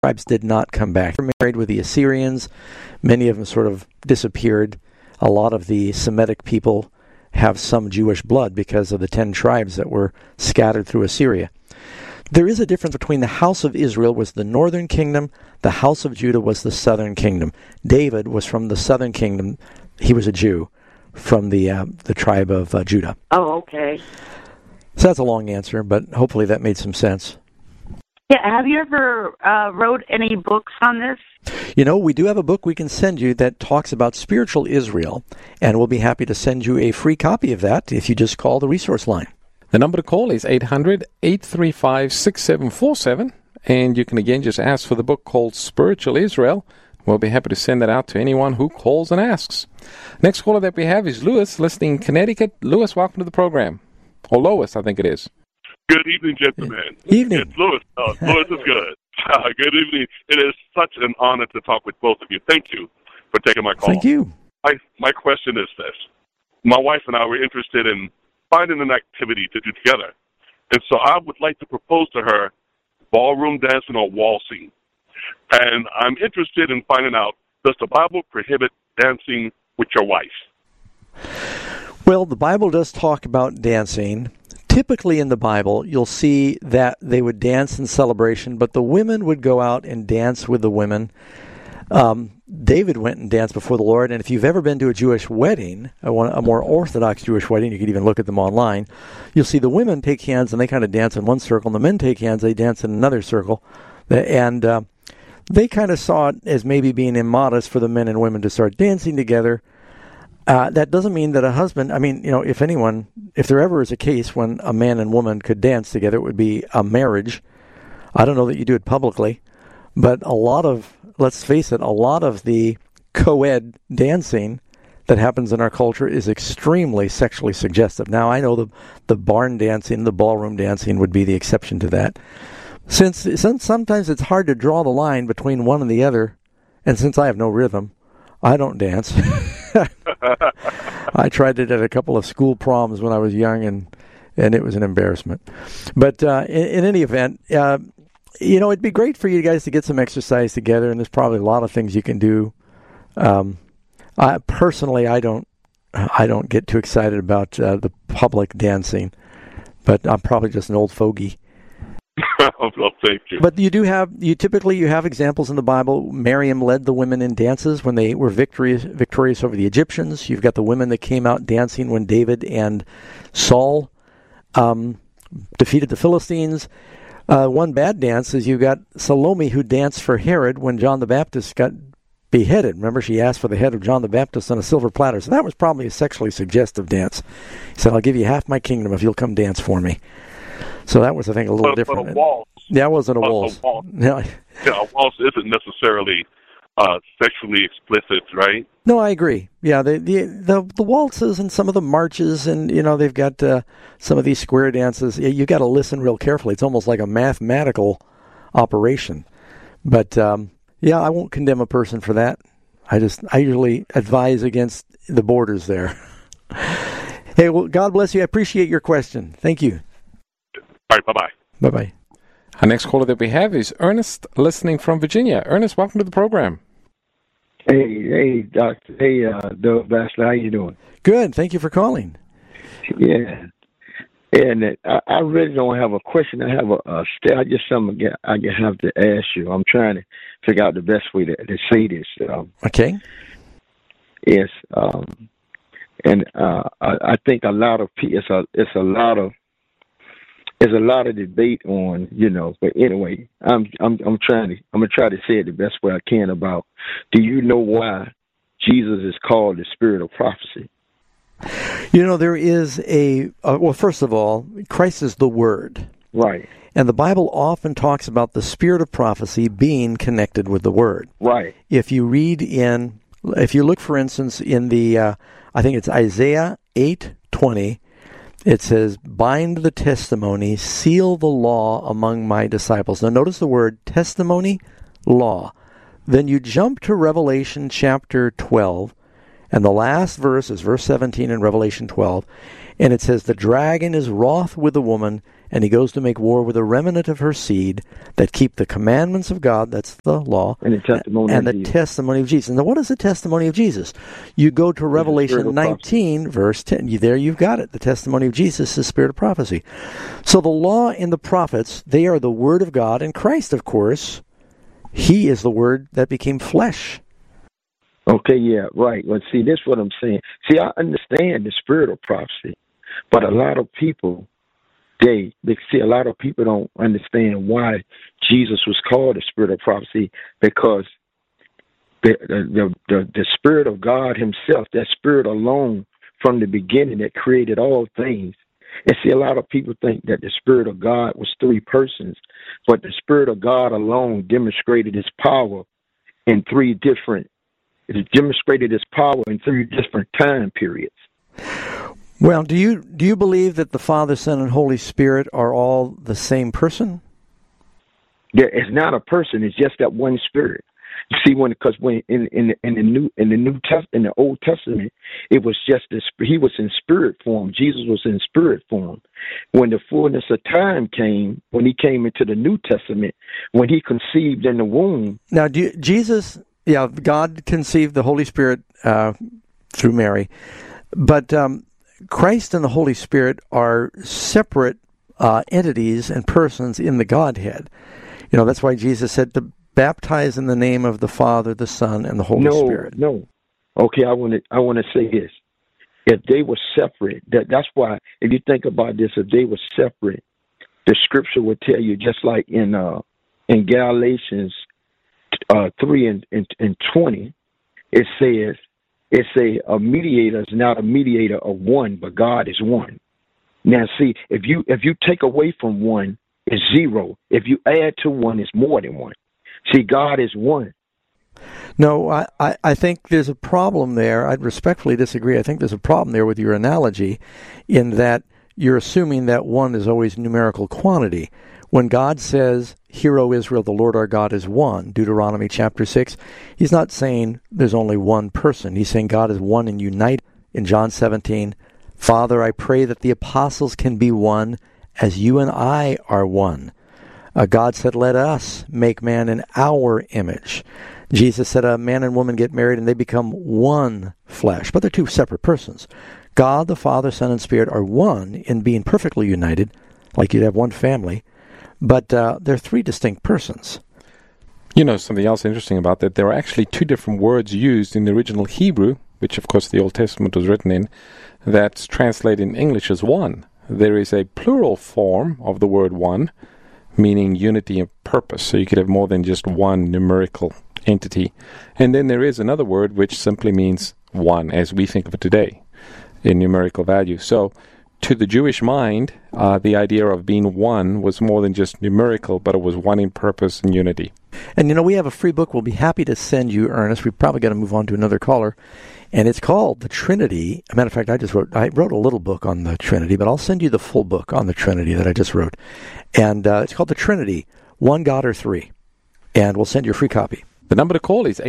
tribes did not come back. They were married with the Assyrians. Many of them sort of disappeared. A lot of the Semitic people have some Jewish blood because of the 10 tribes that were scattered through Assyria. There is a difference between the house of Israel was the northern kingdom, the house of Judah was the southern kingdom. David was from the southern kingdom. He was a Jew from the tribe of Judah. Oh, okay. So that's a long answer, but hopefully that made some sense. Yeah, have you ever wrote any books on this? You know, we do have a book we can send you that talks about spiritual Israel, and we'll be happy to send you a free copy of that if you just call the resource line. The number to call is 800-835-6747, and you can again just ask for the book called Spiritual Israel. We'll be happy to send that out to anyone who calls and asks. Next caller that we have is Lewis, listening in Connecticut. Lewis, welcome to the program. Or Lois, I think it is. Good evening, gentlemen. Evening. It's Lewis. Lewis is good. Good evening. It is such an honor to talk with both of you. Thank you for taking my call. Thank you. My question is this. My wife and I were interested in finding an activity to do together. And so I would like to propose to her ballroom dancing or waltzing. And I'm interested in finding out, does the Bible prohibit dancing with your wife? Well, the Bible does talk about dancing. Typically in the Bible, you'll see that they would dance in celebration, but the women would go out and dance with the women. David went and danced before the Lord, and if you've ever been to a Jewish wedding, a more Orthodox Jewish wedding, you can even look at them online, you'll see the women take hands and they kind of dance in one circle, and the men take hands, they dance in another circle. And they kind of saw it as maybe being immodest for the men and women to start dancing together. That doesn't mean that a husband, if there ever is a case when a man and woman could dance together, it would be a marriage. I don't know that you do it publicly, but let's face it, a lot of the co-ed dancing that happens in our culture is extremely sexually suggestive. Now, I know the barn dancing, the ballroom dancing would be the exception to that. Since sometimes it's hard to draw the line between one and the other, and since I have no rhythm, I don't dance. I tried it at a couple of school proms when I was young, and it was an embarrassment. But in any event, it'd be great for you guys to get some exercise together, and there's probably a lot of things you can do. I don't get too excited about the public dancing, but I'm probably just an old fogey. Well, thank you. But you typically have examples in the Bible. Miriam led the women in dances when they were victorious over the Egyptians. You've got the women that came out dancing when David and Saul defeated the Philistines. One bad dance is you've got Salome who danced for Herod when John the Baptist got beheaded. Remember, she asked for the head of John the Baptist on a silver platter. So that was probably a sexually suggestive dance. He said, I'll give you half my kingdom if you'll come dance for me. So that was, I think, a little different. But a waltz. Yeah, it wasn't a waltz. A waltz isn't necessarily sexually explicit, right? No, I agree. Yeah, the waltzes and some of the marches, and they've got some of these square dances. You got to listen real carefully. It's almost like a mathematical operation. But I won't condemn a person for that. I usually advise against the borders there. Hey, well, God bless you. I appreciate your question. Thank you. All right, bye-bye. Bye-bye. Our next caller that we have is Ernest, listening from Virginia. Ernest, welcome to the program. Hey, Doctor. Hey, Doug Bachelor, how you doing? Good. Thank you for calling. Yeah. And I really don't have a question. I have just something I have to ask you. I'm trying to figure out the best way to say this. Okay. Yes. And I think a lot of people, there's a lot of debate on, but anyway, I'm gonna try to say it the best way I can about, do you know why Jesus is called the Spirit of Prophecy? There is well, first of all, Christ is the Word. Right. And the Bible often talks about the Spirit of prophecy being connected with the Word. Right. If you look, for instance, in the, I think it's Isaiah 8:20, it says, bind the testimony, seal the law among my disciples. Now notice the word testimony, law. Then you jump to Revelation chapter 12, and the last verse is verse 17 in Revelation 12, and it says, the dragon is wroth with the woman, and he goes to make war with a remnant of her seed that keep the commandments of God, that's the law, and the testimony of Jesus. Now, what is the testimony of Jesus? You go to Revelation 19, verse 10. There you've got it. The testimony of Jesus is the spirit of prophecy. So the law and the prophets, they are the word of God, and Christ, of course, he is the word that became flesh. Okay, yeah, right. Well, see, this is what I'm saying. See, I understand the spirit of prophecy, but a lot of people, a lot of people don't understand why Jesus was called the spirit of prophecy, because the spirit of God himself, that spirit alone from the beginning that created all things. And see, a lot of people think that the spirit of God was three persons, but the spirit of God alone demonstrated his power in three different time periods. Well, do you believe that the Father, Son, and Holy Spirit are all the same person? It's not a person; it's just that one spirit. You see, when in the Old Testament, it was just he was in spirit form. Jesus was in spirit form. When the fullness of time came, when he came into the New Testament, when he conceived in the womb. Now, God conceived the Holy Spirit through Mary, but Christ and the Holy Spirit are separate entities and persons in the Godhead. You know, that's why Jesus said to baptize in the name of the Father, the Son, and the Holy Spirit. No. Okay, I want to say this. If they were separate, that's why, if you think about this, if they were separate, the scripture would tell you, just like in Galatians 3 and 20, it says, a mediator is not a mediator of one, but God is one. Now, see, if you take away from one, it's zero. If you add to one, it's more than one. See, God is one. No, I think there's a problem there. I'd respectfully disagree. I think there's a problem there with your analogy, in that you're assuming that one is always numerical quantity. When God says, "Hear, O Israel, the Lord our God is one," Deuteronomy chapter 6, he's not saying there's only one person. He's saying God is one and united. In John 17, "Father, I pray that the apostles can be one as you and I are one." God said, "Let us make man in our image." Jesus said a man and woman get married and they become one flesh, but they're two separate persons. God, the Father, Son, and Spirit are one in being perfectly united, like you'd have one family, but they're three distinct persons. You know, something else interesting about that, there are actually two different words used in the original Hebrew, which of course the Old Testament was written in, that's translated in English as one. There is a plural form of the word one, meaning unity of purpose. So you could have more than just one numerical entity. And then there is another word which simply means one, as we think of it today, in numerical value. So to the Jewish mind, the idea of being one was more than just numerical, but it was one in purpose and unity. And, you know, we have a free book we'll be happy to send you, Ernest. We've probably got to move on to another caller. And it's called The Trinity. As a matter of fact, I wrote a little book on the Trinity, but I'll send you the full book on the Trinity that I just wrote. And it's called The Trinity, One God or Three. And we'll send you a free copy. The number to call is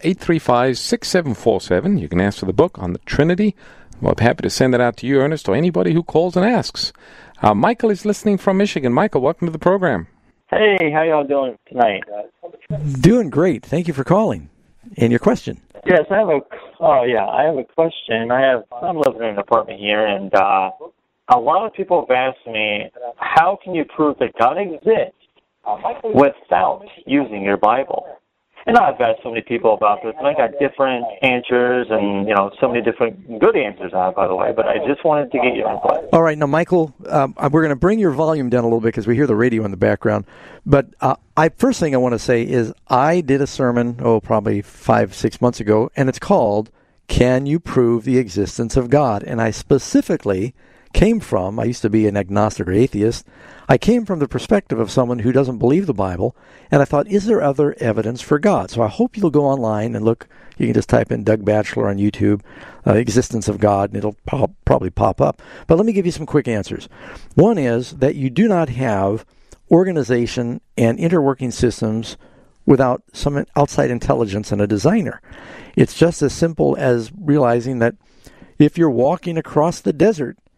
800-835-6747. You can ask for the book on the Trinity. We'll be happy to send that out to you, Ernest, or anybody who calls and asks. Michael is listening from Michigan. Michael, welcome to the program. Hey, how y'all doing tonight? Doing great. Thank you for calling. And your question? Yes, I have a question. I'm living in an apartment here, and a lot of people have asked me, how can you prove that God exists without using your Bible? And I've asked so many people about this, and I got different answers, and so many different good answers by the way. But I just wanted to get your input. All right, now Michael, we're going to bring your volume down a little bit because we hear the radio in the background. But first thing I want to say is I did a sermon, probably 5-6 months ago, and it's called "Can You Prove the Existence of God?" And I specifically came from, I used to be an agnostic or atheist, I came from the perspective of someone who doesn't believe the Bible, and I thought, is there other evidence for God? So I hope you'll go online and look. You can just type in Doug Batchelor on YouTube, existence of God, and it'll probably pop up. But let me give you some quick answers. One is that you do not have organization and interworking systems without some outside intelligence and a designer. It's just as simple as realizing that if you're walking across the desert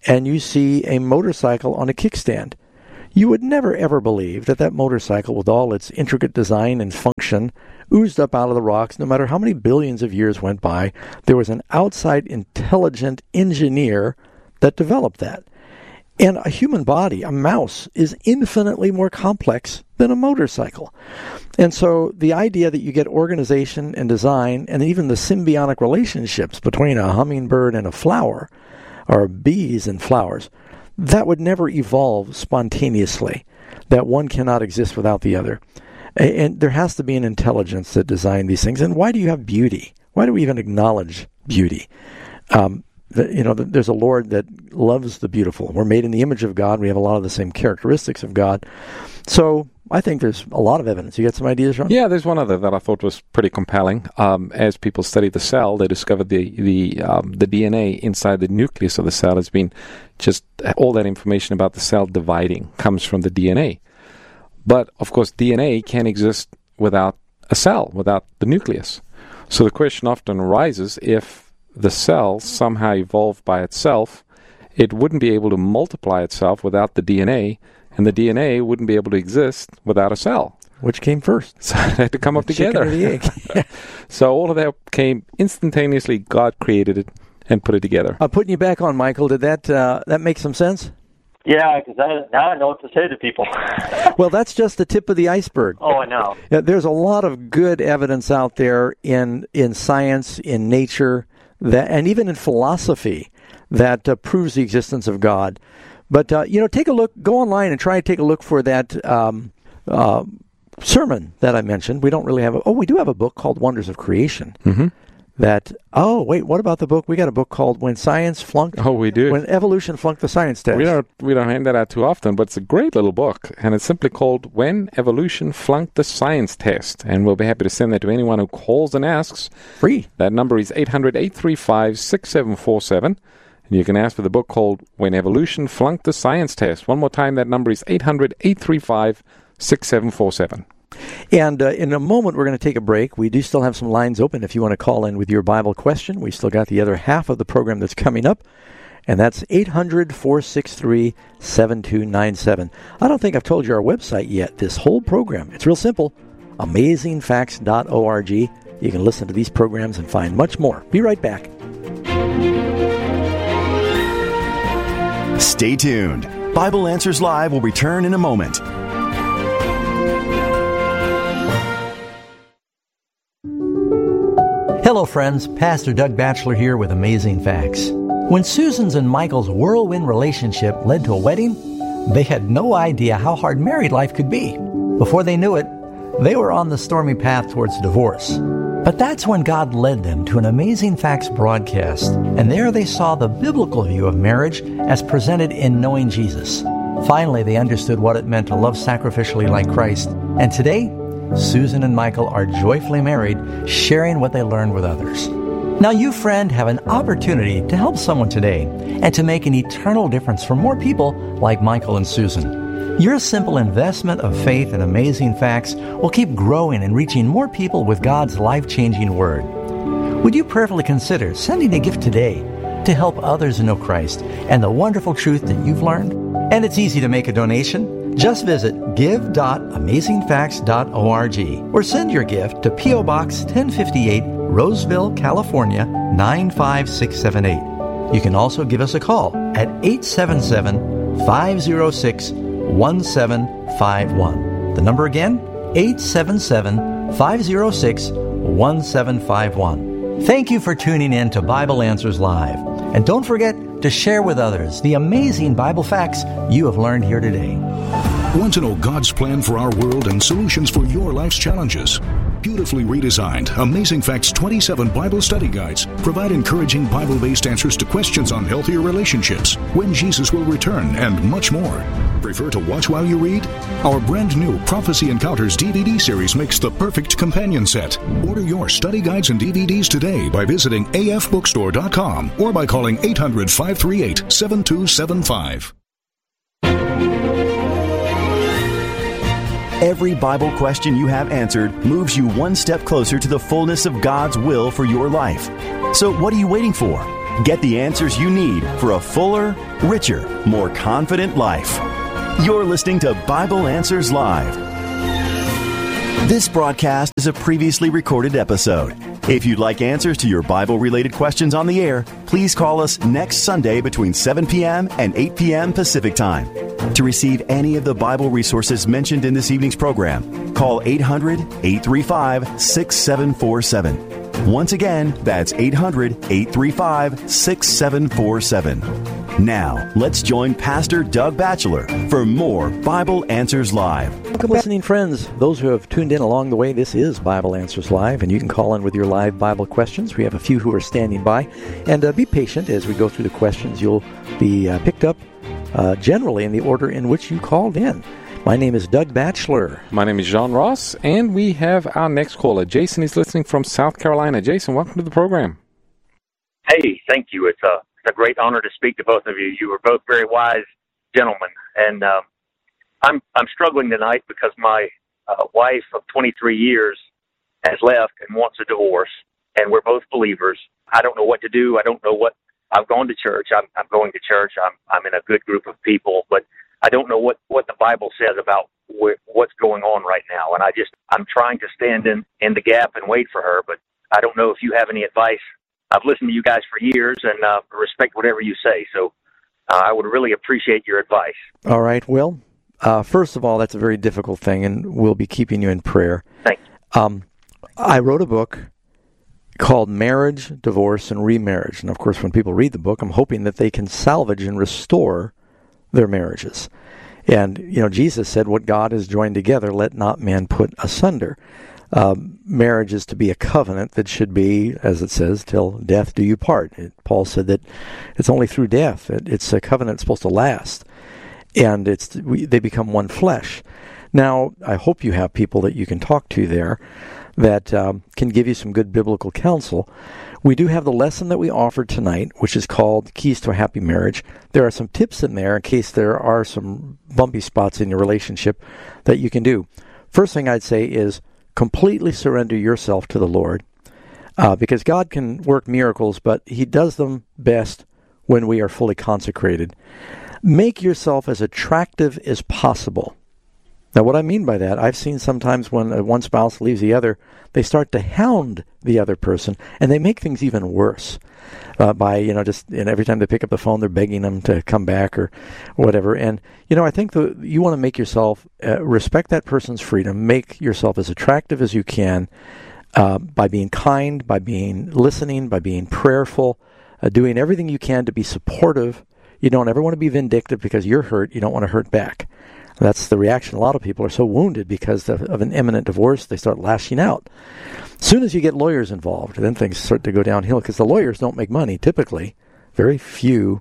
and you see a motorcycle on a kickstand. You would never ever believe that that motorcycle, with all its intricate design and function, oozed up out of the rocks. No matter how many billions of years went by, there was an outside intelligent engineer that developed that. And a human body, a mouse, is infinitely more complex than a motorcycle. And so the idea that you get organization and design and even the symbiotic relationships between a hummingbird and a flower, or bees and flowers, that would never evolve spontaneously, that one cannot exist without the other. And there has to be an intelligence that designed these things. And why do you have beauty? Why do we even acknowledge beauty? There's a Lord that loves the beautiful. We're made in the image of God. We have a lot of the same characteristics of God. So I think there's a lot of evidence. You got some ideas, Ron? Yeah, there's one other that I thought was pretty compelling. As people study the cell, they discovered the DNA inside the nucleus of the cell has been just all that information about the cell dividing comes from the DNA. But, of course, DNA can't exist without a cell, without the nucleus. So the question often arises, if the cell somehow evolved by itself, it wouldn't be able to multiply itself without the DNA, and the DNA wouldn't be able to exist without a cell. Which came first? So they had to come up together. Chicken or the egg. So all of that came instantaneously. God created it and put it together. Putting you back on, Michael, did that make some sense? Yeah, because now I know what to say to people. Well, that's just the tip of the iceberg. Oh, I know. There's a lot of good evidence out there in science, in nature, and even in philosophy that proves the existence of God. But, take a look, go online and try to take a look for that sermon that I mentioned. We don't really have we do have a book called Wonders of Creation. Mm-hmm. What about the book? We got a book called When Science Flunked. Oh, we do. When Evolution Flunked the Science Test. We don't hand that out too often, but it's a great little book, and it's simply called When Evolution Flunked the Science Test, and we'll be happy to send that to anyone who calls and asks. Free. That number is 800-835-6747, and you can ask for the book called When Evolution Flunked the Science Test. One more time, that number is 800-835-6747. And in a moment, we're going to take a break. We do still have some lines open if you want to call in with your Bible question. We still got the other half of the program that's coming up, and that's 800-463-7297. I don't think I've told you our website yet, this whole program. It's real simple, amazingfacts.org. You can listen to these programs and find much more. Be right back. Stay tuned. Bible Answers Live will return in a moment. Hello, friends. Pastor Doug Batchelor here with Amazing Facts. When Susan's and Michael's whirlwind relationship led to a wedding, they had no idea how hard married life could be. Before they knew it, they were on the stormy path towards divorce. But that's when God led them to an Amazing Facts broadcast, and there they saw the biblical view of marriage as presented in Knowing Jesus. Finally, they understood what it meant to love sacrificially like Christ, and today, Susan and Michael are joyfully married, sharing what they learned with others. Now you, friend, have an opportunity to help someone today and to make an eternal difference for more people like Michael and Susan. Your simple investment of faith in Amazing Facts will keep growing and reaching more people with God's life-changing Word. Would you prayerfully consider sending a gift today to help others know Christ and the wonderful truth that you've learned? And it's easy to make a donation. Just visit give.amazingfacts.org or send your gift to P.O. Box 1058, Roseville, California, 95678. You can also give us a call at 877-506-1751. The number again, 877-506-1751. Thank you for tuning in to Bible Answers Live. And don't forget to share with others the amazing Bible facts you have learned here today. Want to know God's plan for our world and solutions for your life's challenges? Beautifully redesigned, Amazing Facts 27 Bible study guides provide encouraging Bible-based answers to questions on healthier relationships, when Jesus will return, and much more. Prefer to watch while you read? Our brand new Prophecy Encounters DVD series makes the perfect companion set. Order your study guides and DVDs today by visiting afbookstore.com or by calling 800-538-7275. Every Bible question you have answered moves you one step closer to the fullness of God's will for your life. So what are you waiting for? Get the answers you need for a fuller, richer, more confident life. You're listening to Bible Answers Live. This broadcast is a previously recorded episode. If you'd like answers to your Bible-related questions on the air, please call us next Sunday between 7 p.m. and 8 p.m. Pacific Time. To receive any of the Bible resources mentioned in this evening's program, call 800-835-6747. Once again, that's 800-835-6747. Now, let's join Pastor Doug Batchelor for more Bible Answers Live. Welcome, listening friends. Those who have tuned in along the way, this is Bible Answers Live, and you can call in with your live Bible questions. We have a few who are standing by. And be patient as we go through the questions. You'll be picked up generally in the order in which you called in. My name is Doug Batchelor. My name is John Ross, and we have our next caller. Jason is listening from South Carolina. Jason, welcome to the program. Hey, thank you. It's a great honor to speak to both of you. You are both very wise gentlemen, and I'm struggling tonight because my wife of 23 years has left and wants a divorce, and we're both believers. I don't know what to do. I don't know what. I've gone to church. I'm going to church. I'm in a good group of people, but I don't know what the Bible says about what's going on right now, and I'm trying to stand in the gap and wait for her, but I don't know if you have any advice. I've listened to you guys for years and respect whatever you say, so I would really appreciate your advice. All right. Well, first of all, that's a very difficult thing, and we'll be keeping you in prayer. Thank you. I wrote a book called Marriage, Divorce, and Remarriage, and of course, when people read the book, I'm hoping that they can salvage and restore their marriages. And, Jesus said, what God has joined together, let not man put asunder. Marriage is to be a covenant that should be, as it says, till death do you part. Paul said that it's only through death. It's a covenant that's supposed to last. And they become one flesh. Now, I hope you have people that you can talk to there that can give you some good biblical counsel. We do have the lesson that we offered tonight, which is called Keys to a Happy Marriage. There are some tips in there in case there are some bumpy spots in your relationship that you can do. First thing I'd say is completely surrender yourself to the Lord, because God can work miracles, but He does them best when we are fully consecrated. Make yourself as attractive as possible. Now, what I mean by that, I've seen sometimes when one spouse leaves the other, they start to hound the other person, and they make things even worse by, every time they pick up the phone, they're begging them to come back or whatever. And, I think you want to make yourself, respect that person's freedom, make yourself as attractive as you can by being kind, by being listening, by being prayerful, doing everything you can to be supportive. You don't ever want to be vindictive because you're hurt. You don't want to hurt back. That's the reaction. A lot of people are so wounded because of an imminent divorce, they start lashing out. As soon as you get lawyers involved, then things start to go downhill because the lawyers don't make money, typically. Very few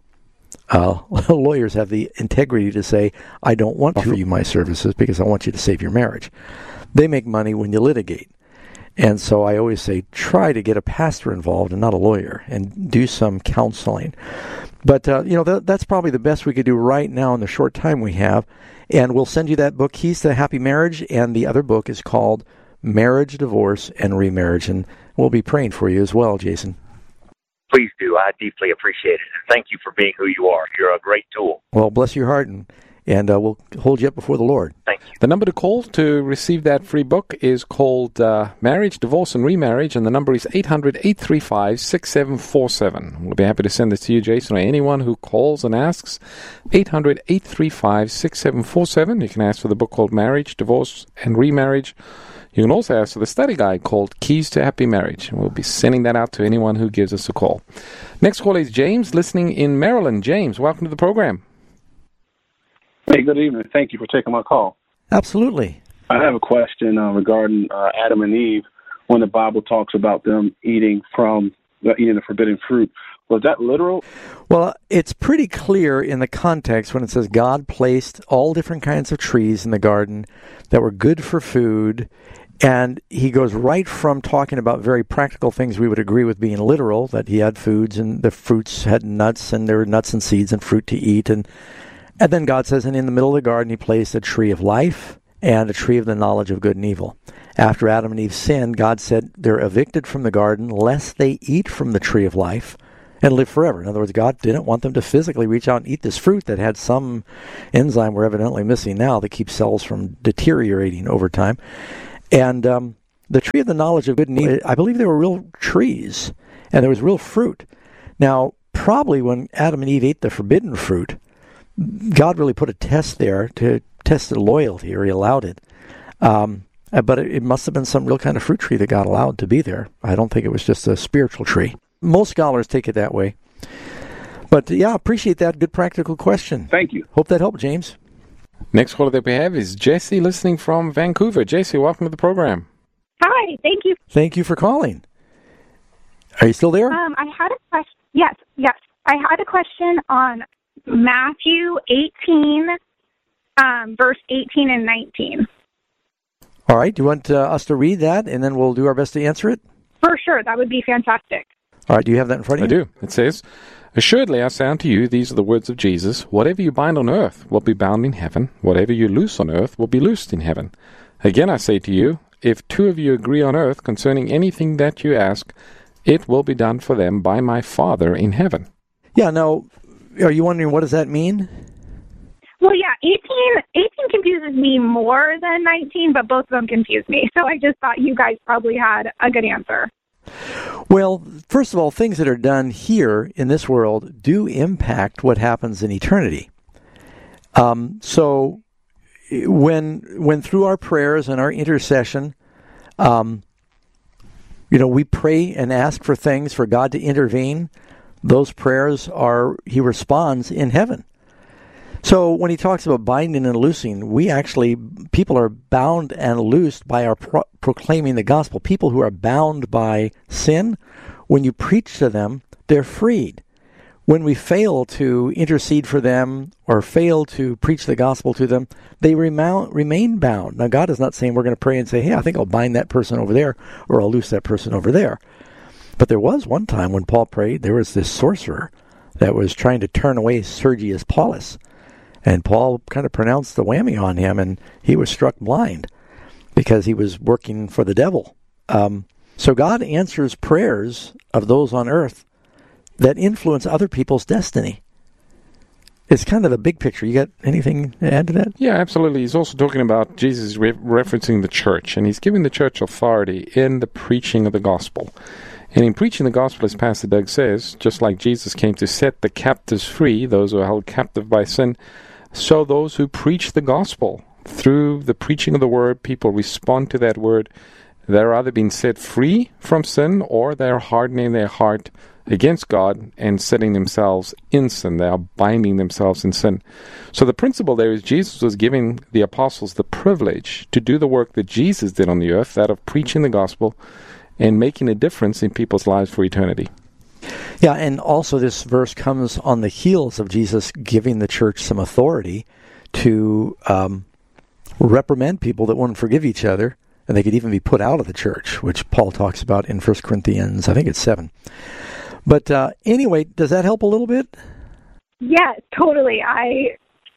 lawyers have the integrity to say, I don't want to offer you my services because I want you to save your marriage. They make money when you litigate. And so I always say, try to get a pastor involved and not a lawyer, and do some counseling. But, that's probably the best we could do right now in the short time we have. And we'll send you that book, Keys to a Happy Marriage, and the other book is called Marriage, Divorce, and Remarriage. And we'll be praying for you as well, Jason. Please do. I deeply appreciate it. And thank you for being who you are. You're a great tool. Well, bless your heart, and we'll hold you up before the Lord. Thank you. The number to call to receive that free book is called Marriage, Divorce, and Remarriage, and the number is 800-835-6747. We'll be happy to send this to you, Jason, or anyone who calls and asks. 800-835-6747. You can ask for the book called Marriage, Divorce, and Remarriage. You can also ask for the study guide called Keys to Happy Marriage. And we'll be sending that out to anyone who gives us a call. Next call is James, listening in Maryland. James, welcome to the program. Hey, good evening. Thank you for taking my call. Absolutely. I have a question regarding Adam and Eve when the Bible talks about them eating the forbidden fruit. Was that literal? Well, it's pretty clear in the context when it says God placed all different kinds of trees in the garden that were good for food. And he goes right from talking about very practical things we would agree with being literal, that he had foods and the fruits had nuts and there were nuts and seeds and fruit to eat. And then God says, and in the middle of the garden he placed a tree of life and a tree of the knowledge of good and evil. After Adam and Eve sinned, God said they're evicted from the garden lest they eat from the tree of life and live forever. In other words, God didn't want them to physically reach out and eat this fruit that had some enzyme we're evidently missing now that keeps cells from deteriorating over time. And the tree of the knowledge of good and evil, I believe they were real trees, and there was real fruit. Now, probably when Adam and Eve ate the forbidden fruit, God really put a test there to test their loyalty, or he allowed it. But it must have been some real kind of fruit tree that God allowed to be there. I don't think it was just a spiritual tree. Most scholars take it that way. But yeah, appreciate that. Good practical question. Thank you. Hope that helped, James. Next caller that we have is Jesse, listening from Vancouver. Jesse, welcome to the program. Hi, thank you. Thank you for calling. Are you still there? I had a question. Yes. I had a question on Matthew 18, verse 18 and 19. All right. Do you want us to read that, and then we'll do our best to answer it? For sure. That would be fantastic. All right. Do you have that in front of you? I do. It says, "Assuredly I say unto you, these are the words of Jesus, whatever you bind on earth will be bound in heaven, whatever you loose on earth will be loosed in heaven. Again I say to you, if two of you agree on earth concerning anything that you ask, it will be done for them by my Father in heaven." Yeah. Now, are you wondering what does that mean? Well, yeah, 18 confuses me more than 19, but both of them confuse me. So I just thought you guys probably had a good answer. Well, first of all, things that are done here in this world do impact what happens in eternity. So when through our prayers and our intercession, we pray and ask for things for God to intervene, those prayers he responds in heaven. So when he talks about binding and loosing, people are bound and loosed by our proclaiming the gospel. People who are bound by sin, when you preach to them, they're freed. When we fail to intercede for them or fail to preach the gospel to them, they remain bound. Now, God is not saying we're going to pray and say, hey, I think I'll bind that person over there, or I'll loose that person over there. But there was one time when Paul prayed, there was this sorcerer that was trying to turn away Sergius Paulus. And Paul kind of pronounced the whammy on him, and he was struck blind because he was working for the devil. So God answers prayers of those on earth that influence other people's destiny. It's kind of the big picture. You got anything to add to that? Yeah, absolutely. He's also talking about Jesus referencing the church, and he's giving the church authority in the preaching of the gospel. And in preaching the gospel, as Pastor Doug says, just like Jesus came to set the captives free, those who are held captive by sin, so those who preach the gospel, through the preaching of the word, people respond to that word. They're either being set free from sin, or they're hardening their heart against God and setting themselves in sin. They are binding themselves in sin. So the principle there is Jesus was giving the apostles the privilege to do the work that Jesus did on the earth, that of preaching the gospel and making a difference in people's lives for eternity. Yeah, and also this verse comes on the heels of Jesus giving the church some authority to reprimand people that wouldn't forgive each other, and they could even be put out of the church, which Paul talks about in 1 Corinthians, I think it's 7. But anyway, does that help a little bit? Yes, totally. I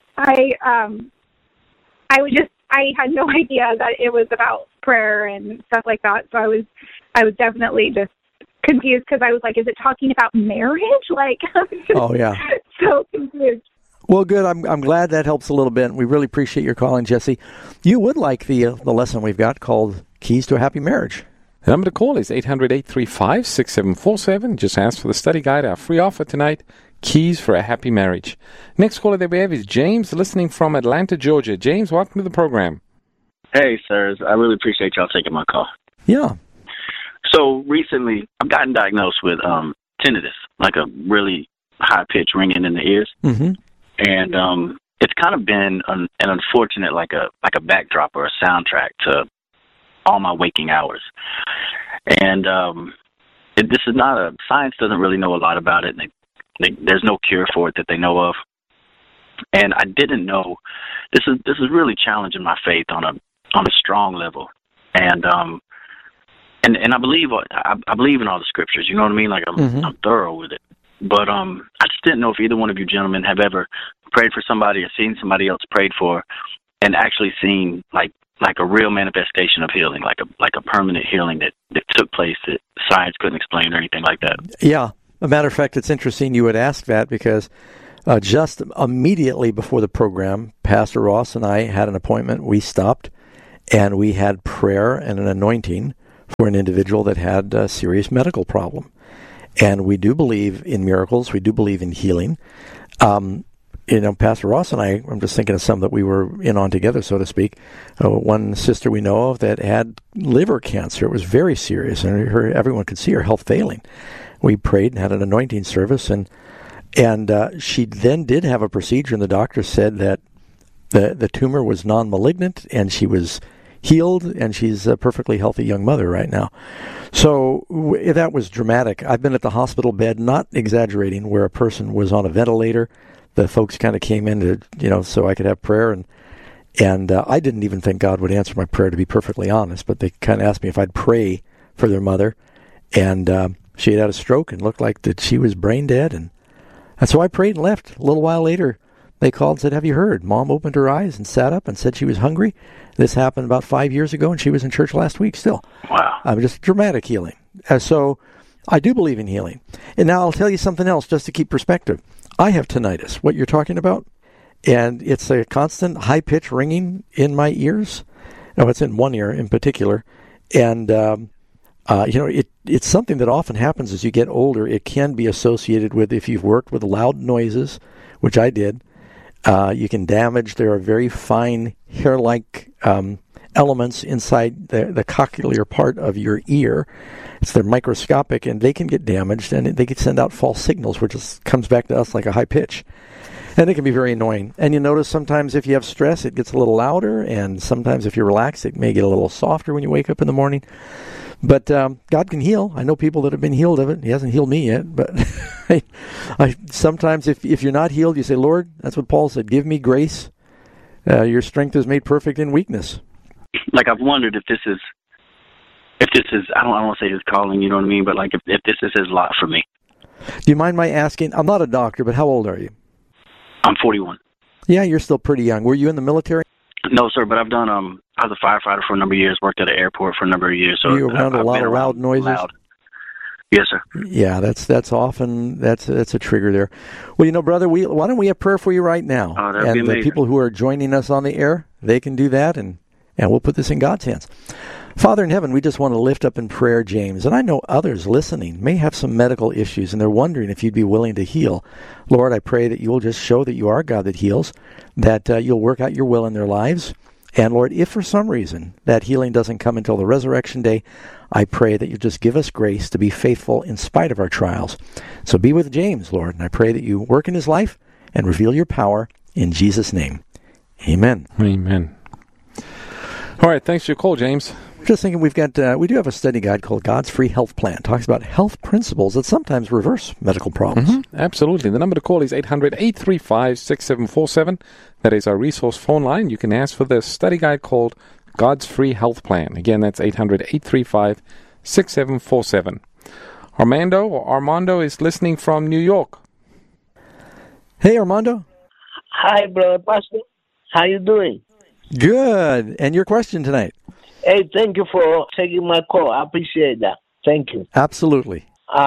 had no idea that it was about prayer and stuff like that, so I was definitely just confused because I was like, is it talking about marriage? Like, oh yeah, so confused. Well, good. I'm glad that helps a little bit. We really appreciate your calling, Jesse. You would like the lesson we've got called Keys to a Happy Marriage. The number to call is 800-835-6747. Just ask for the study guide, our free offer tonight, Keys for a Happy Marriage. Next caller that we have is James, listening from Atlanta, Georgia. James, welcome to the program. Hey, sirs. I really appreciate y'all taking my call. Yeah. So recently, I've gotten diagnosed with tinnitus, like a really high-pitched ringing in the ears. Mm-hmm. And it's kind of been an unfortunate, like a backdrop or a soundtrack to all my waking hours. And this is not a science doesn't really know a lot about it. There's no cure for it that they know of. And I didn't know this is really challenging my faith on a strong level. And I believe in all the scriptures. You know what I mean? Like I'm thorough with it. But I just didn't know if either one of you gentlemen have ever prayed for somebody or seen somebody else prayed for, and actually seen like a real manifestation of healing, like a permanent healing that took place that science couldn't explain or anything like that. Yeah. a matter of fact, it's interesting you would ask that because just immediately before the program, Pastor Ross and I had an appointment. We stopped and we had prayer and an anointing for an individual that had a serious medical problem. And we do believe in miracles. We do believe in healing. Pastor Ross and I'm just thinking of some that we were in on together, so to speak. One sister we know of that had liver cancer. It was very serious, and everyone could see her health failing. We prayed and had an anointing service, and she then did have a procedure, and the doctor said that the tumor was non-malignant, and she was healed, and she's a perfectly healthy young mother right now. So that was dramatic. I've been at the hospital bed, not exaggerating, where a person was on a ventilator. The folks kind of came in to, so I could have prayer, and I didn't even think God would answer my prayer, to be perfectly honest, but they kind of asked me if I'd pray for their mother, and she had a stroke and looked like that she was brain dead, and so I prayed and left. A little while later, they called and said, "Have you heard? Mom opened her eyes and sat up and said she was hungry." This happened about 5 years ago, and she was in church last week still. Wow. Just dramatic healing. So I do believe in healing. And now I'll tell you something else just to keep perspective. I have tinnitus, what you're talking about, and it's a constant high-pitched ringing in my ears. No, it's in one ear in particular. And, it's something that often happens as you get older. It can be associated with, if you've worked with loud noises, which I did, you can damage. There are very fine hair-like elements inside the cochlear part of your ear. They're microscopic, and they can get damaged, and they can send out false signals, which comes back to us like a high pitch. And it can be very annoying. And you notice sometimes if you have stress, it gets a little louder, and sometimes if you're relaxed, it may get a little softer when you wake up in the morning. But God can heal. I know people that have been healed of it. He hasn't healed me yet, but I sometimes if you're not healed, you say, "Lord," that's what Paul said, "give me grace. Your strength is made perfect in weakness." Like, I've wondered if this is, I don't want to say his calling, you know what I mean, but like if this is his lot for me. Do you mind my asking? I'm not a doctor, but how old are you? I'm 41. Yeah, you're still pretty young. Were you in the military? No, sir, but I've done, I was a firefighter for a number of years, worked at an airport for a number of years. So you were around a lot of loud noises? Loud. Yes, sir. Yeah, that's often, that's a trigger there. Well, brother, why don't we have prayer for you right now? Oh, that'd be amazing. The people who are joining us on the air, they can do that, and we'll put this in God's hands. Father in heaven, we just want to lift up in prayer James, and I know others listening may have some medical issues, and they're wondering if you'd be willing to heal. Lord, I pray that you will just show that you are a God that heals, that you'll work out your will in their lives. And Lord, if for some reason that healing doesn't come until the resurrection day, I pray that you just give us grace to be faithful in spite of our trials. So be with James, Lord, and I pray that you work in his life and reveal your power in Jesus' name. Amen. Amen. All right, thanks for your call, James. Just thinking, we do have a study guide called God's Free Health Plan. It talks about health principles that sometimes reverse medical problems. Mm-hmm. Absolutely. The number to call is 800-835-6747. That is our resource phone line. You can ask for the study guide called God's Free Health Plan. Again, that's 800-835-6747. Armando is listening from New York. Hey, Armando. Hi, Brother Pastor. How you doing? Good. And your question tonight? Hey, thank you for taking my call. I appreciate that. Thank you. Absolutely.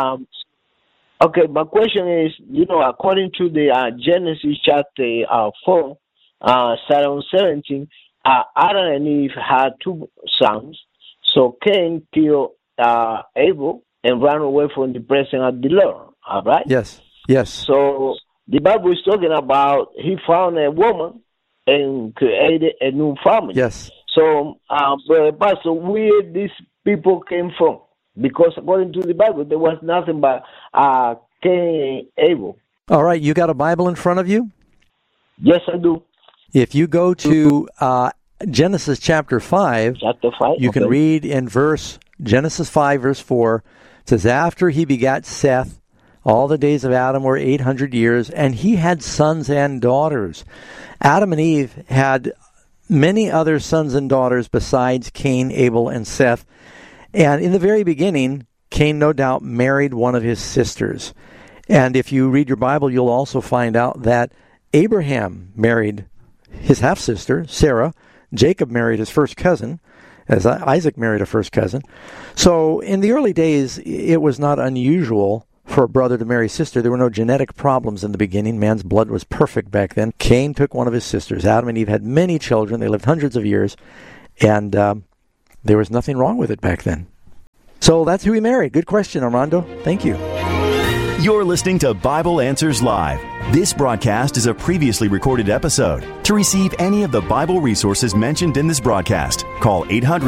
Okay, my question is, according to the Genesis chapter 4, starting on 17, Adam and Eve had two sons. So Cain killed Abel and ran away from the presence of the Lord. All right? Yes. So the Bible is talking about he found a woman and created a new family. Yes. So, Brother Pastor, where these people came from? Because according to the Bible, there was nothing but Cain and Abel. All right, you got a Bible in front of you? Yes, I do. If you go to Genesis chapter 5, you can read in Genesis 5, verse 4, it says, "After he begat Seth, all the days of Adam were 800 years, and he had sons and daughters." Adam and Eve had many other sons and daughters besides Cain, Abel, and Seth. And in the very beginning, Cain no doubt married one of his sisters. And if you read your Bible, you'll also find out that Abraham married his half-sister, Sarah. Jacob married his first cousin, as Isaac married a first cousin. So in the early days, it was not unusual for for a brother to marry a sister. There were no genetic problems in the beginning. Man's blood was perfect back then. Cain took one of his sisters. Adam and Eve had many children. They lived hundreds of years, and there was nothing wrong with it back then. So that's who he married. Good question, Armando. Thank you. You're listening to Bible Answers Live. This broadcast is a previously recorded episode. To receive any of the Bible resources mentioned in this broadcast, call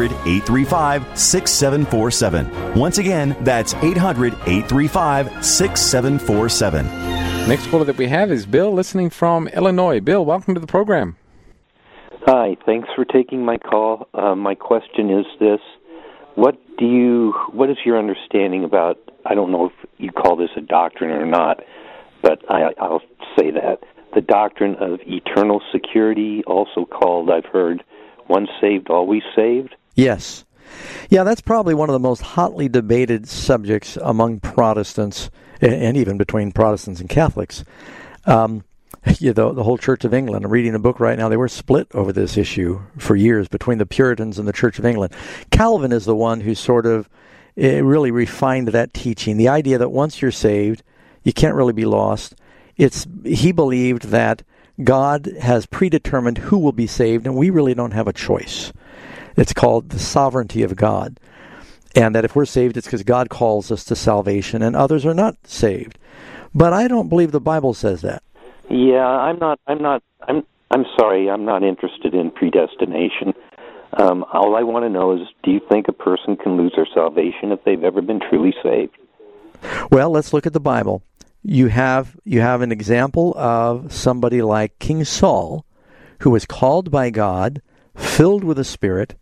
800-835-6747. Once again, that's 800-835-6747. Next caller that we have is Bill, listening from Illinois. Bill, welcome to the program. Hi, thanks for taking my call. My question is this. What is your understanding about, I don't know if you call this a doctrine or not, but I'll say that, the doctrine of eternal security, also called, I've heard, once saved, always saved? Yes. Yeah, that's probably one of the most hotly debated subjects among Protestants, and even between Protestants and Catholics. The whole Church of England, I'm reading a book right now, they were split over this issue for years between the Puritans and the Church of England. Calvin is the one who sort of really refined that teaching, the idea that once you're saved, you can't really be lost. He believed that God has predetermined who will be saved, and we really don't have a choice. It's called the sovereignty of God. And that if we're saved, it's because God calls us to salvation, and others are not saved. But I don't believe the Bible says that. Yeah, I'm sorry, I'm not interested in predestination. All I want to know is, do you think a person can lose their salvation if they've ever been truly saved? Well, let's look at the Bible. You have an example of somebody like King Saul, who was called by God, filled with the Spirit,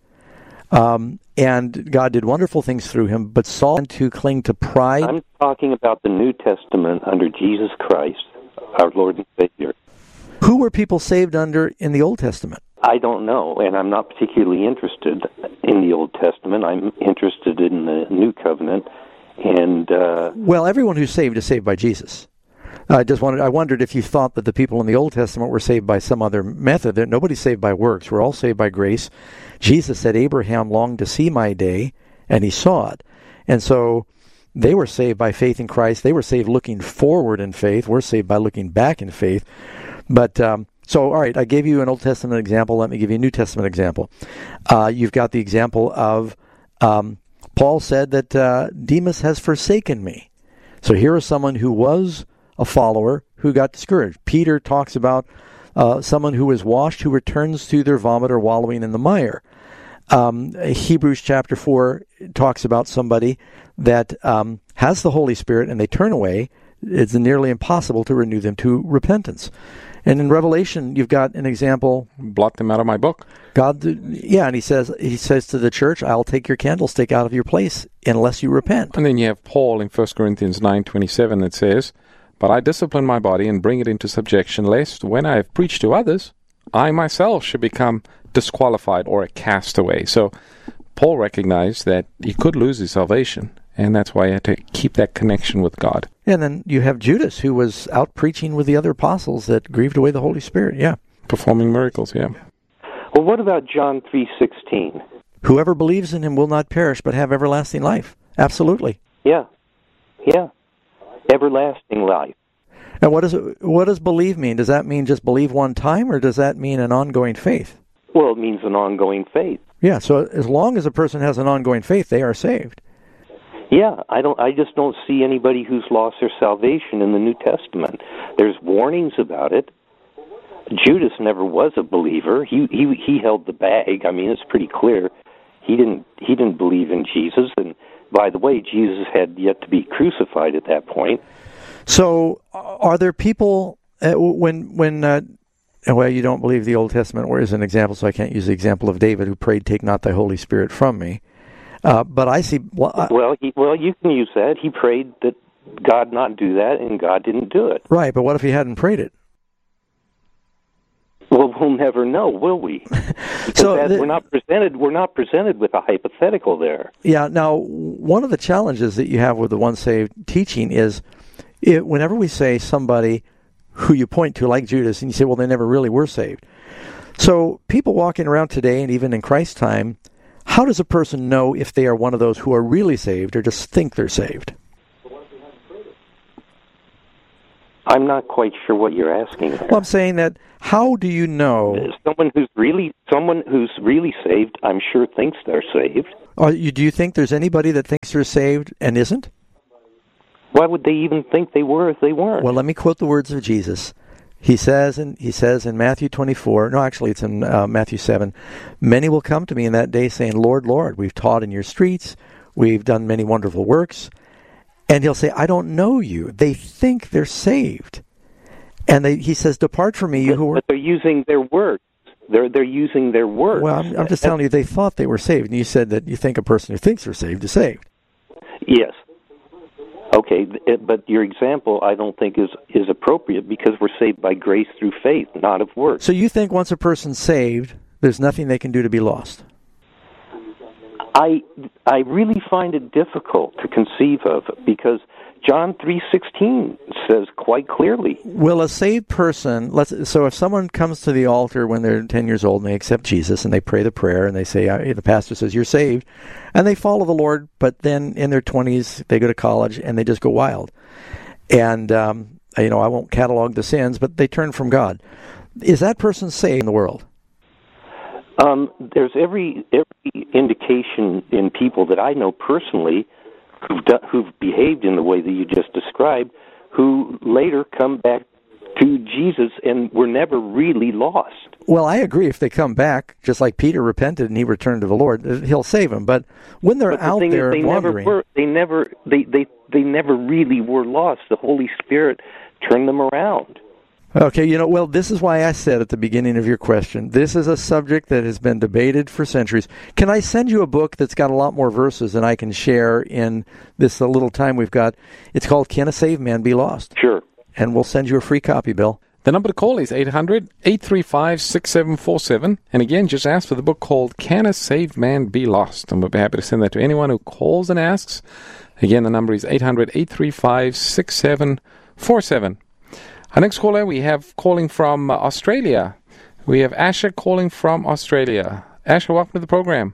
and God did wonderful things through him, but Saul had to cling to pride. I'm talking about the New Testament under Jesus Christ, our Lord and Savior. Who were people saved under in the Old Testament? I don't know, and I'm not particularly interested in the Old Testament. I'm interested in the New Covenant. And well, everyone who's saved is saved by Jesus. I wondered if you thought that the people in the Old Testament were saved by some other method. Nobody's saved by works. We're all saved by grace. Jesus said, Abraham longed to see my day, and he saw it. And so they were saved by faith in Christ. They were saved looking forward in faith. We're saved by looking back in faith. But so, all right, I gave you an Old Testament example. Let me give you a New Testament example. You've got the example of Paul said that Demas has forsaken me. So here is someone who was a follower who got discouraged. Peter talks about someone who is washed, who returns to their vomit or wallowing in the mire. Hebrews chapter 4 talks about somebody that has the Holy Spirit and they turn away. It's nearly impossible to renew them to repentance. And in Revelation, you've got an example. Blot them out of my book. God, yeah, and he says to the church, I'll take your candlestick out of your place unless you repent. And then you have Paul in 1 Corinthians 9:27 that says, but I discipline my body and bring it into subjection, lest when I have preached to others, I myself should become disqualified or a castaway. So Paul recognized that he could lose his salvation, and that's why he had to keep that connection with God. And then you have Judas, who was out preaching with the other apostles that grieved away the Holy Spirit, yeah. Performing miracles, yeah. Well, what about John 3:16? Whoever believes in him will not perish, but have everlasting life. Absolutely. Yeah. Everlasting life. And what does believe mean? Does that mean just believe one time, or does that mean an ongoing faith? Well, it means an ongoing faith. Yeah, so as long as a person has an ongoing faith, they are saved. Yeah, I just don't see anybody who's lost their salvation in the New Testament. There's warnings about it. Judas never was a believer. He held the bag. I mean, it's pretty clear. He didn't believe in Jesus, and by the way, Jesus had yet to be crucified at that point. So, are there people when well, you don't believe the Old Testament, or as an example, so I can't use the example of David who prayed, "Take not thy Holy Spirit from me." But I see. Well, you can use that. He prayed that God not do that, and God didn't do it. Right, but what if he hadn't prayed it? Well, we'll never know, will we? So we're not presented with a hypothetical there. Yeah. Now, one of the challenges that you have with the once saved teaching is, whenever we say somebody who you point to, like Judas, and you say, well, they never really were saved. So people walking around today, and even in Christ's time, how does a person know if they are one of those who are really saved or just think they're saved? I'm not quite sure what you're asking there. Well, I'm saying that how do you know? Someone who's really saved, I'm sure thinks they're saved. Do you think there's anybody that thinks they're saved and isn't? Why would they even think they were if they weren't? Well, let me quote the words of Jesus. He says in Matthew 24, no, actually it's in Matthew 7, many will come to me in that day saying, Lord, Lord, we've taught in your streets, we've done many wonderful works. And he'll say, I don't know you. They think they're saved. And he says, depart from me, you who are... But they're using their words. They're using their words. Well, I'm just telling you, they thought they were saved. And you said that you think a person who thinks they're saved is saved. Yes. Okay, but your example I don't think is appropriate because we're saved by grace through faith, not of works. So you think once a person's saved, there's nothing they can do to be lost? I really find it difficult to conceive of because John 3:16 says quite clearly. Will a saved person, so if someone comes to the altar when they're 10 years old and they accept Jesus and they pray the prayer and they say, the pastor says, you're saved, and they follow the Lord, but then in their 20s they go to college and they just go wild. And, I won't catalog the sins, but they turn from God. Is that person saved in the world? There's every indication in people that I know personally who've behaved in the way that you just described, who later come back to Jesus and were never really lost. Well, I agree. If they come back, just like Peter repented and he returned to the Lord, He'll save them. But when they're out there wandering, they never really were lost. The Holy Spirit turned them around. Okay, this is why I said at the beginning of your question, this is a subject that has been debated for centuries. Can I send you a book that's got a lot more verses than I can share in this little time we've got? It's called Can a Saved Man Be Lost? Sure. And we'll send you a free copy, Bill. The number to call is 800-835-6747. And again, just ask for the book called Can a Saved Man Be Lost? And we'll be happy to send that to anyone who calls and asks. Again, the number is 800-835-6747. Our next caller we have calling from Australia. We have Asher calling from Australia. Asher, welcome to the program.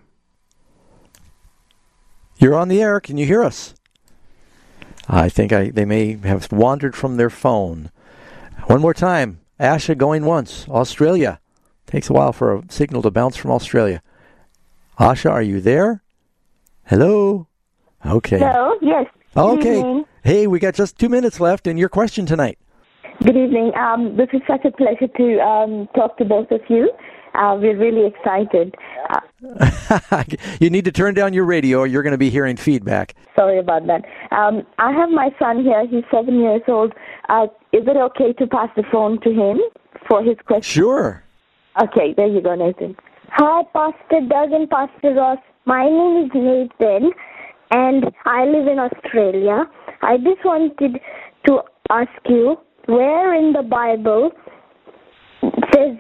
You're on the air. Can you hear us? I think they may have wandered from their phone. One more time. Asher going once. Australia. Takes a while for a signal to bounce from Australia. Asha, are you there? Hello? Okay. Hello, yes. Okay. Hey, we got just 2 minutes left and your question tonight. Good evening. This is such a pleasure to talk to both of you. We're really excited. You need to turn down your radio or you're going to be hearing feedback. Sorry about that. I have my son here. He's 7 years old. Is it okay to pass the phone to him for his question? Sure. Okay, there you go, Nathan. Hi, Pastor Doug and Pastor Ross. My name is Nathan, and I live in Australia. I just wanted to ask you, where in the Bible says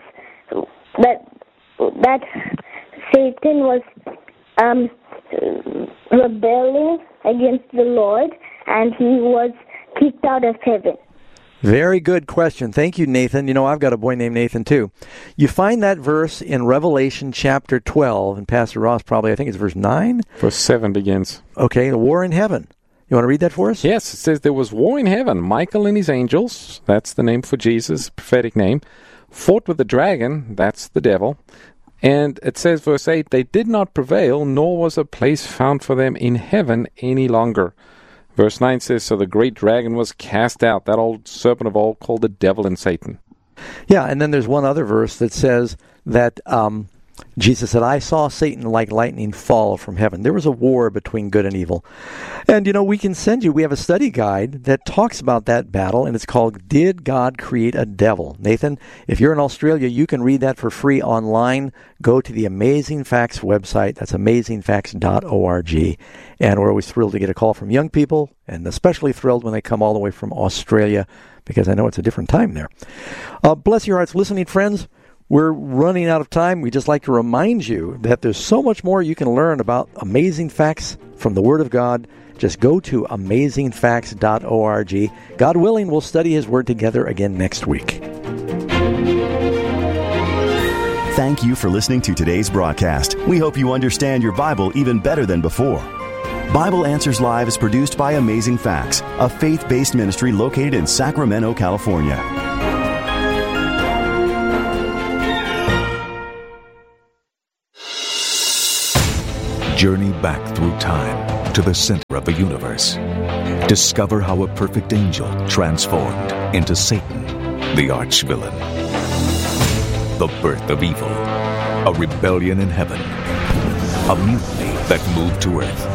that Satan was rebelling against the Lord and he was kicked out of heaven? Very good question. Thank you, Nathan. I've got a boy named Nathan, too. You find that verse in Revelation chapter 12, and Pastor Ross probably, I think it's verse 9? Verse 7 begins. Okay, the war in heaven. You want to read that for us? Yes, it says there was war in heaven. Michael and his angels, that's the name for Jesus, prophetic name, fought with the dragon, that's the devil. And it says, verse 8, they did not prevail, nor was a place found for them in heaven any longer. Verse 9 says, so the great dragon was cast out, that old serpent of old called the devil and Satan. Yeah, and then there's one other verse that says that Jesus said, I saw Satan like lightning fall from heaven. There was a war between good and evil. And, we can send you, we have a study guide that talks about that battle, and it's called Did God Create a Devil? Nathan, if you're in Australia, you can read that for free online. Go to the Amazing Facts website. That's amazingfacts.org. And we're always thrilled to get a call from young people, and especially thrilled when they come all the way from Australia, because I know it's a different time there. Bless your hearts, listening friends. We're running out of time. We just like to remind you that there's so much more you can learn about amazing facts from the Word of God. Just go to amazingfacts.org. God willing, we'll study His Word together again next week. Thank you for listening to today's broadcast. We hope you understand your Bible even better than before. Bible Answers Live is produced by Amazing Facts, a faith-based ministry located in Sacramento, California. Journey back through time to the center of the universe. Discover how a perfect angel transformed into Satan, the arch-villain. The birth of evil, a rebellion in heaven, a mutiny that moved to earth.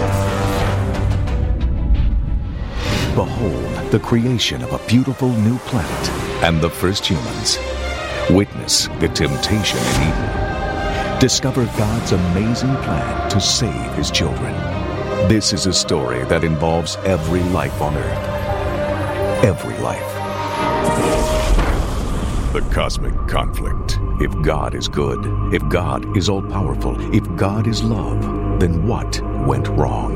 Behold the creation of a beautiful new planet and the first humans. Witness the temptation in Eden. Discover God's amazing plan to save His children. This is a story that involves every life on earth. Every life. The cosmic conflict. If God is good, if God is all-powerful, if God is love, then what went wrong?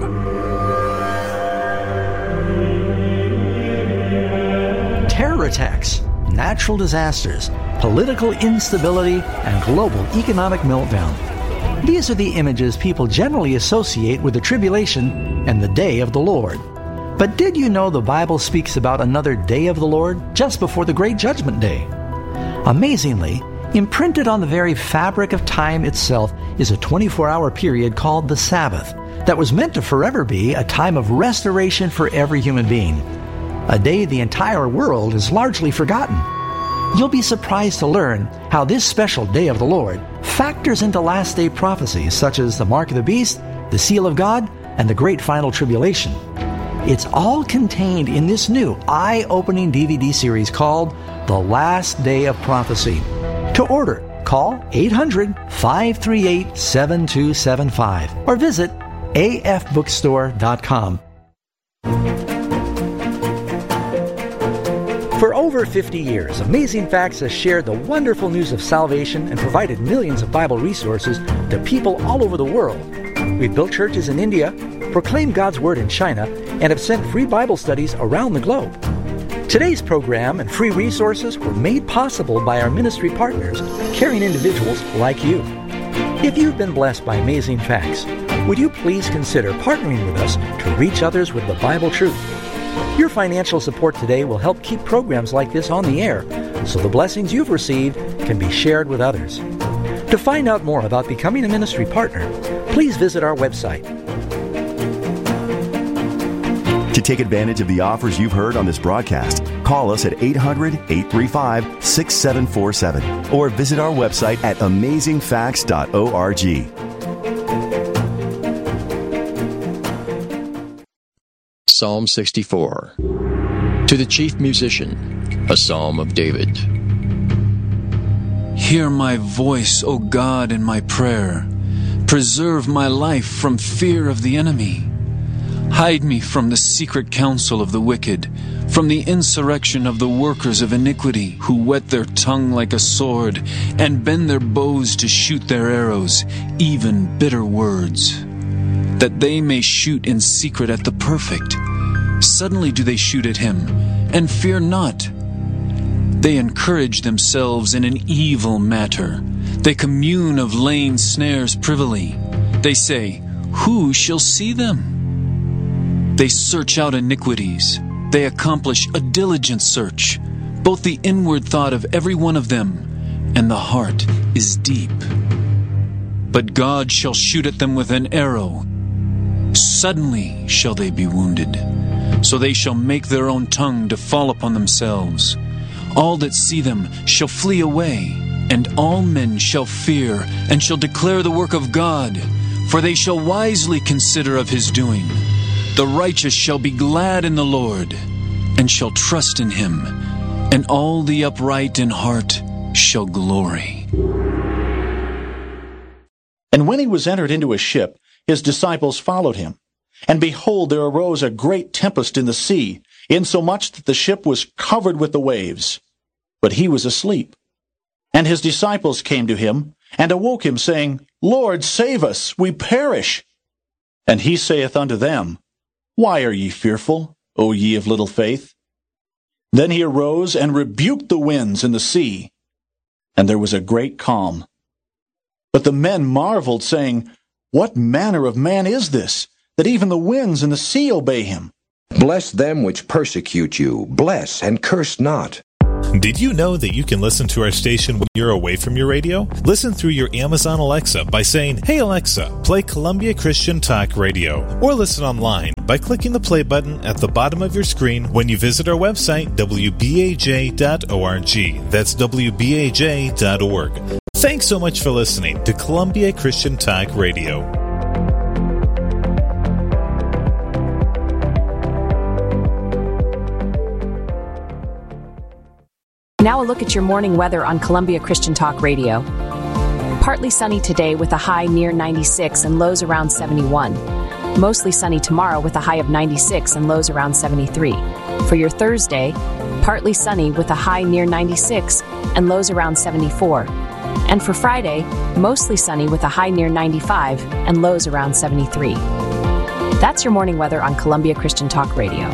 Terror attacks, natural disasters, political instability, and global economic meltdown. These are the images people generally associate with the tribulation and the day of the Lord. But did you know the Bible speaks about another day of the Lord just before the Great Judgment Day? Amazingly, imprinted on the very fabric of time itself is a 24-hour period called the Sabbath that was meant to forever be a time of restoration for every human being. A day the entire world is largely forgotten. You'll be surprised to learn how this special day of the Lord factors into last day prophecies such as the mark of the beast, the seal of God, and the great final tribulation. It's all contained in this new eye-opening DVD series called The Last Day of Prophecy. To order, call 800-538-7275 or visit afbookstore.com. For over 50 years, Amazing Facts has shared the wonderful news of salvation and provided millions of Bible resources to people all over the world. We've built churches in India, proclaimed God's Word in China, and have sent free Bible studies around the globe. Today's program and free resources were made possible by our ministry partners, caring individuals like you. If you've been blessed by Amazing Facts, would you please consider partnering with us to reach others with the Bible truth? Your financial support today will help keep programs like this on the air, so the blessings you've received can be shared with others. To find out more about becoming a ministry partner, please visit our website. To take advantage of the offers you've heard on this broadcast, call us at 800-835-6747 or visit our website at amazingfacts.org. Psalm 64. To the chief musician, a psalm of David. Hear my voice, O God, in my prayer. Preserve my life from fear of the enemy. Hide me from the secret counsel of the wicked, from the insurrection of the workers of iniquity, who whet their tongue like a sword, and bend their bows to shoot their arrows, even bitter words, that they may shoot in secret at the perfect. Suddenly do they shoot at him, and fear not. They encourage themselves in an evil matter. They commune of laying snares privily. They say, who shall see them? They search out iniquities. They accomplish a diligent search, both the inward thought of every one of them, and the heart is deep. But God shall shoot at them with an arrow. Suddenly shall they be wounded. So they shall make their own tongue to fall upon themselves. All that see them shall flee away, and all men shall fear, and shall declare the work of God, for they shall wisely consider of his doing. The righteous shall be glad in the Lord, and shall trust in him, and all the upright in heart shall glory. And when he was entered into a ship, his disciples followed him. And behold, there arose a great tempest in the sea, insomuch that the ship was covered with the waves. But he was asleep. And his disciples came to him, and awoke him, saying, Lord, save us, we perish. And he saith unto them, Why are ye fearful, O ye of little faith? Then he arose and rebuked the winds and the sea, and there was a great calm. But the men marveled, saying, What manner of man is this, that even the winds and the sea obey him. Bless them which persecute you. Bless and curse not. Did you know that you can listen to our station when you're away from your radio? Listen through your Amazon Alexa by saying, "Hey Alexa, play Columbia Christian Talk Radio," or listen online by clicking the play button at the bottom of your screen when you visit our website, wbaj.org. That's wbaj.org. Thanks so much for listening to Columbia Christian Talk Radio. Now a look at your morning weather on Columbia Christian Talk Radio. Partly sunny today with a high near 96 and lows around 71. Mostly sunny tomorrow with a high of 96 and lows around 73. For your Thursday, partly sunny with a high near 96 and lows around 74. And for Friday, mostly sunny with a high near 95 and lows around 73. That's your morning weather on Columbia Christian Talk Radio.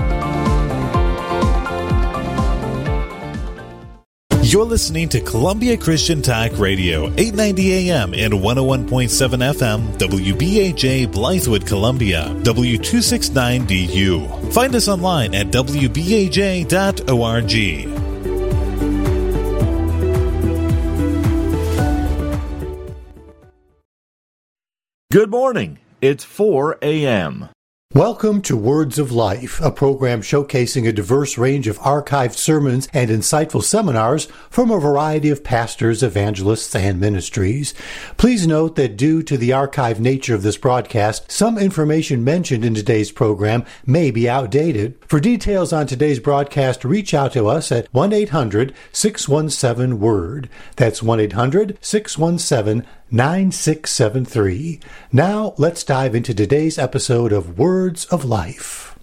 You're listening to Columbia Christian Talk Radio, 890 AM and 101.7 FM, WBAJ Blythewood, Columbia, W269DU. Find us online at WBAJ.org. Good morning. It's 4 a.m. Welcome to Words of Life, a program showcasing a diverse range of archived sermons and insightful seminars from a variety of pastors, evangelists, and ministries. Please note that due to the archived nature of this broadcast, some information mentioned in today's program may be outdated. For details on today's broadcast, reach out to us at 1-800-617-WORD. That's 1-800-617-9673. Now, let's dive into today's episode of Words of Life.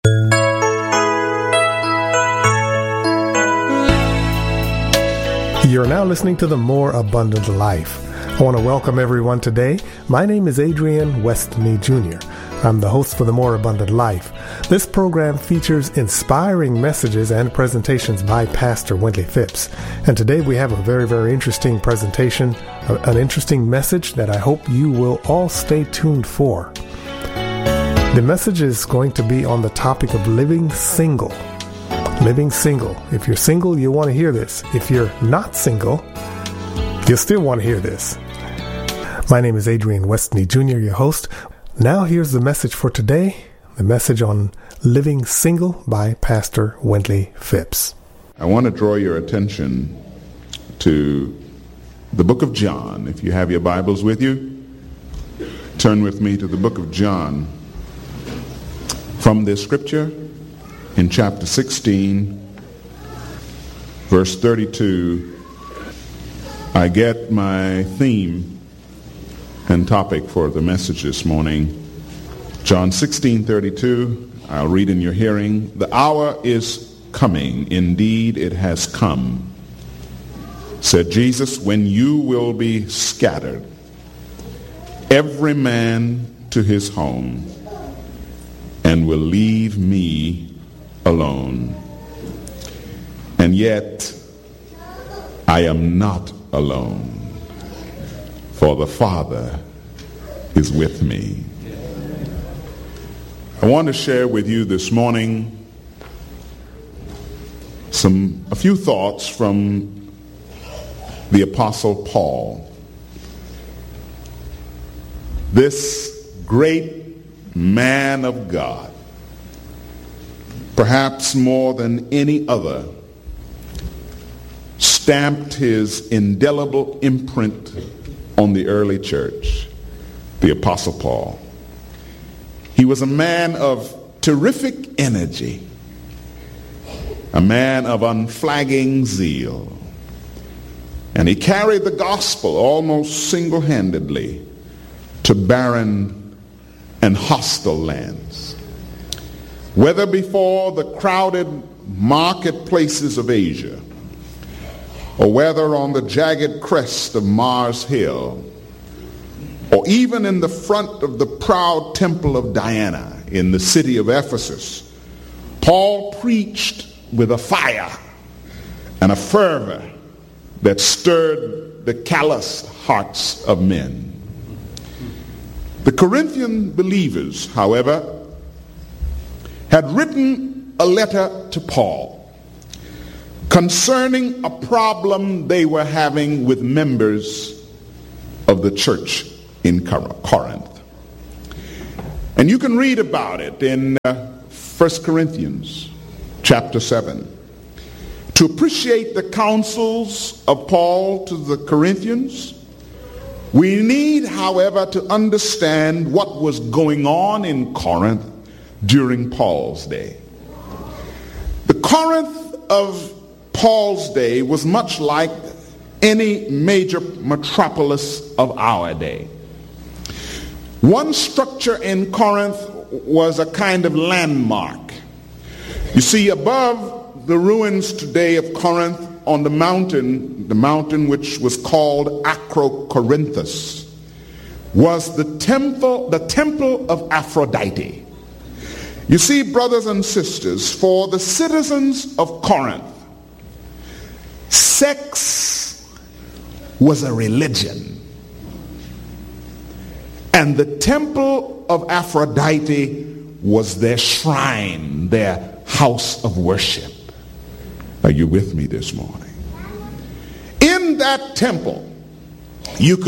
You're now listening to The More Abundant Life. I want to welcome everyone today. My name is Adrian Westney Jr. I'm the host for The More Abundant Life. This program features inspiring messages and presentations by Pastor Wendley Phipps. And today we have a very, very interesting presentation, an interesting message that I hope you will all stay tuned for. The message is going to be on the topic of living single. Living single. If you're single, you want to hear this. If you're not single, you'll still want to hear this. My name is Adrian Westney Jr., your host. Now here's the message for today, the message on living single by Pastor Wendley Phipps. I want to draw your attention to the book of John. If you have your Bibles with you, turn with me to the book of John. From this scripture in chapter 16, verse 32, I get my theme and topic for the message this morning. John 16:32, I'll read in your hearing. The hour is coming, indeed it has come, said Jesus, when you will be scattered, every man to his home, and will leave me alone. And yet I am not alone, for the Father is with me. I want to share with you this morning a few thoughts from the Apostle Paul. This great man of God, perhaps more than any other, stamped his indelible imprint on the early church, the Apostle Paul. He was a man of terrific energy, a man of unflagging zeal, and he carried the gospel almost single-handedly to barren and hostile lands. Whether before the crowded marketplaces of Asia, or whether on the jagged crest of Mars Hill, or even in the front of the proud temple of Diana in the city of Ephesus, Paul preached with a fire and a fervor that stirred the calloused hearts of men. The Corinthian believers, however, had written a letter to Paul concerning a problem they were having with members of the church in Corinth. And you can read about it in 1 Corinthians chapter 7. To appreciate the counsels of Paul to the Corinthians, we need, however, to understand what was going on in Corinth during Paul's day. The Corinth of Paul's day was much like any major metropolis of our day. One structure in Corinth was a kind of landmark. You see, above the ruins today of Corinth on the mountain which was called Acrocorinthus, was the temple of Aphrodite. You see, brothers and sisters, for the citizens of Corinth, sex was a religion. And the temple of Aphrodite was their shrine, their house of worship. Are you with me this morning? In that temple, you could